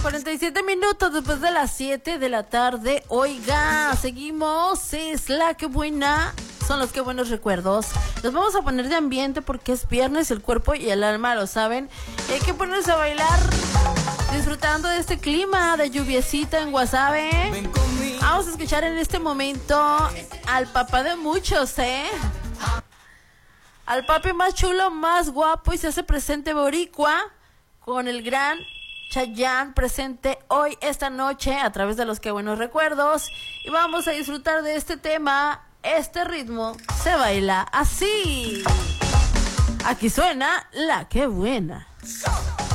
47 minutos después de las 7 de la tarde. Oiga, seguimos. Es la que buena. Son los que buenos recuerdos. Los vamos a poner de ambiente porque es viernes, el cuerpo y el alma lo saben. Y hay que ponerse a bailar disfrutando de este clima de lluviecita en Guasave. Vamos a escuchar en este momento al papá de muchos, al papi más chulo, más guapo y se hace presente boricua con el gran Chayanne presente hoy, esta noche, a través de los que buenos recuerdos. Y vamos a disfrutar de este tema. Este ritmo se baila así. Aquí suena la que buena.